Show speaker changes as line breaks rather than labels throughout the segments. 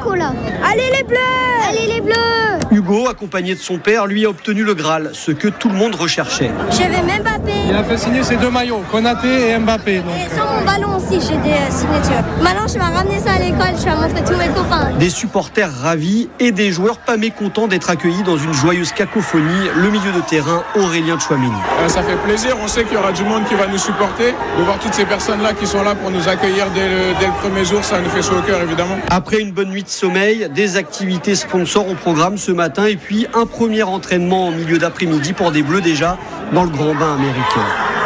Nicolas. Allez les Bleus! Allez les Bleus!
Hugo, accompagné de son père, lui a obtenu le Graal, ce que tout le monde recherchait.
J'avais même Mbappé.
Il a fait signer ses 2 maillots, Konaté et Mbappé. Donc.
Et sur mon ballon aussi, j'ai des signatures. Maintenant, je vais ramener ça à l'école, je vais montrer tous mes copains.
Des supporters ravis et des joueurs pas mécontents d'être accueillis dans une joyeuse cacophonie, le milieu de terrain Aurélien Tchouaméni.
Ça fait plaisir, on sait qu'il y aura du monde qui va nous supporter. De voir toutes ces personnes-là qui sont là pour nous accueillir dès le premier jour, ça nous fait chaud au cœur évidemment.
Après une bonne nuit de sommeil, des activités sponsors au programme ce matin et puis un premier entraînement en milieu d'après-midi pour des Bleus déjà dans le grand bain américain.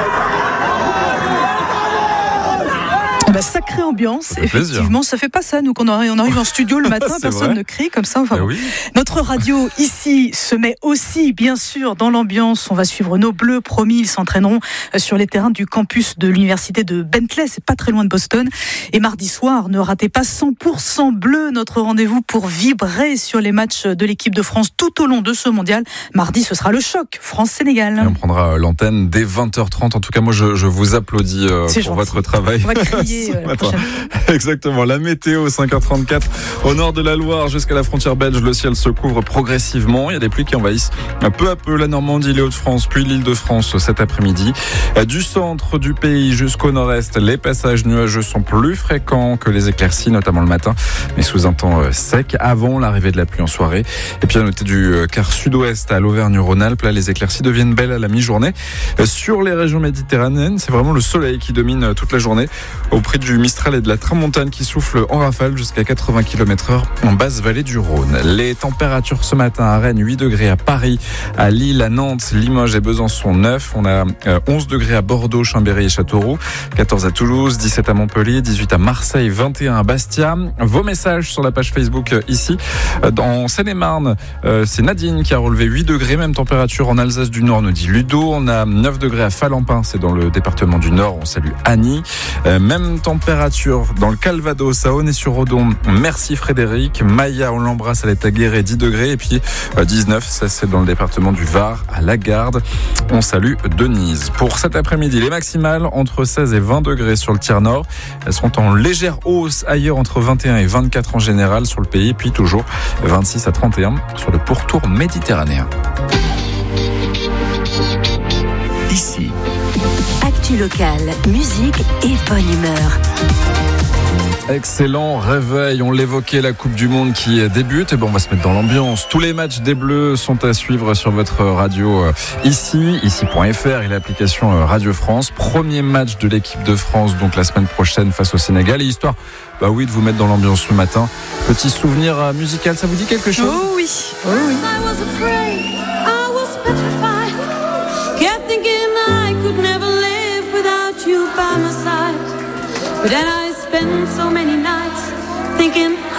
Sacrée ambiance, effectivement, ça fait pas ça, nous, quand on arrive en studio le matin, personne ne crie comme ça. Enfin, oui. Notre radio ici se met aussi, bien sûr, dans l'ambiance. On va suivre nos Bleus, promis, ils s'entraîneront sur les terrains du campus de l'université de Bentley, c'est pas très loin de Boston. Et mardi soir, ne ratez pas 100% Bleu, notre rendez-vous pour vibrer sur les matchs de l'équipe de France tout au long de ce mondial. Mardi, ce sera le choc France-Sénégal.
Et on prendra l'antenne dès 20h30. En tout cas, moi, je vous applaudis pour votre travail.
On va crier.
Exactement, la météo 5h34 au nord de la Loire jusqu'à la frontière belge, le ciel se couvre progressivement, il y a des pluies qui envahissent peu à peu la Normandie, les Hauts-de-France puis l'Île-de-France cet après-midi. Du centre du pays jusqu'au nord-est, les passages nuageux sont plus fréquents que les éclaircies, notamment le matin, mais sous un temps sec avant l'arrivée de la pluie en soirée. Et puis à noter du quart sud-ouest à l'Auvergne-Rhône-Alpes, là les éclaircies deviennent belles à la mi-journée. Sur les régions méditerranéennes, c'est vraiment le soleil qui domine toute la journée au prix du Mistral et de la Tramontane qui souffle en rafale jusqu'à 80 km/h en basse vallée du Rhône. Les températures ce matin à Rennes, 8 degrés à Paris, à Lille, à Nantes, Limoges et Besançon 9. On a 11 degrés à Bordeaux, Chambéry et Châteauroux, 14 à Toulouse, 17 à Montpellier, 18 à Marseille, 21 à Bastia. Vos messages sur la page Facebook ici. En Seine-et-Marne, c'est Nadine qui a relevé 8 degrés, même température en Alsace du Nord, nous dit Ludo. On a 9 degrés à Falampin, c'est dans le département du Nord. On salue Annie. Même température dans le Calvados, à Aulnay-sur-Odon. Merci Frédéric. Maya, on l'embrasse, elle est à Guéret, 10 degrés. Et puis 19, ça c'est dans le département du Var, à Lagarde. On salue Denise. Pour cet après-midi, les maximales entre 16 et 20 degrés sur le tiers nord. Elles seront en légère hausse ailleurs entre 21 et 24 en général sur le pays. Puis toujours 26 à 31 sur le pourtour méditerranéen.
Ici. Actu locale, musique et bonne humeur.
Excellent réveil, on l'évoquait, la Coupe du Monde qui débute. Et bon, on va se mettre dans l'ambiance. Tous les matchs des Bleus sont à suivre sur votre radio ici.fr et l'application Radio France. Premier match de l'équipe de France, donc la semaine prochaine face au Sénégal. Et histoire, de vous mettre dans l'ambiance ce matin. Petit souvenir musical, ça vous dit quelque chose ?
Oh oui.
But then I spent so many nights thinking